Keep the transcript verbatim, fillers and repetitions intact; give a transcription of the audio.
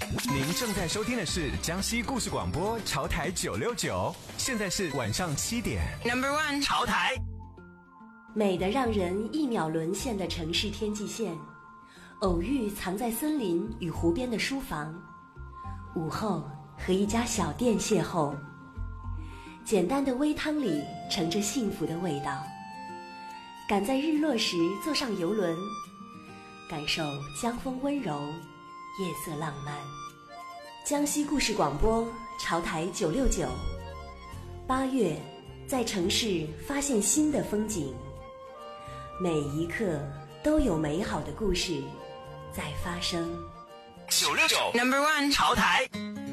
您正在收听的是江西故事广播潮台九六九，现在是晚上七点。 Number one， 潮台。 美得让人一秒沦陷的城市天际线，偶遇藏在森林与湖边的书房，午后和一家小店邂逅，简单的微汤里盛着幸福的味道。赶在日落时坐上游轮，感受江风温柔，夜色浪漫。江西故事广播潮台九六九，八月在城市发现新的风景，每一刻都有美好的故事在发生。 九六九 Number one， 潮台。